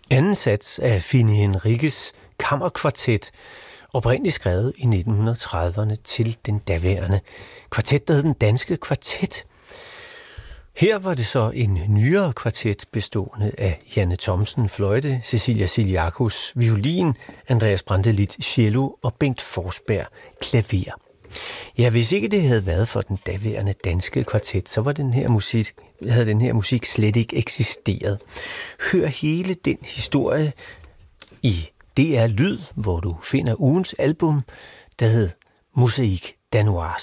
Anden sats af Fini Henriques kammerkvartet, oprindeligt skrevet i 1930'erne til den daværende kvartet, der hed Den Danske Kvartet. Her var det så en nyere kvartet bestående af Janne Thomsen fløjte, Cecilia Ciliacus violin, Andreas Brantelid cello og Bengt Forsberg klaver. Ja, hvis ikke det havde været for den daværende danske kvartet, så havde den her musik slet ikke eksisteret. Hør hele den historie i DR Lyd, hvor du finder ugens album, der hed Mosaik Danoise.